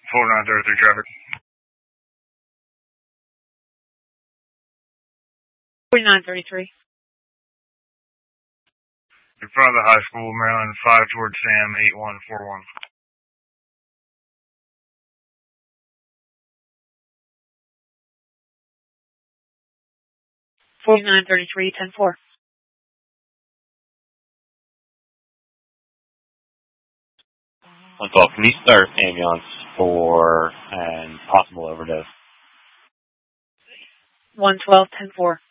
4933 traffic. 4933. In front of the high school, Maryland 5 towards Sam, 8141. 4933, 10-4. 112, can you start ambulance for and possible overdose? 112, 10-4.